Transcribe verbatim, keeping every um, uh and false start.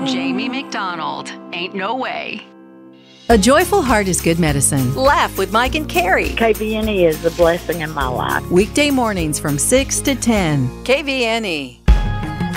Jamie McDonald. Ain't no way. A joyful heart is good medicine. Laugh with Mike and Carrie. K V N E is a blessing in my life. Weekday mornings from six to ten. K V N E.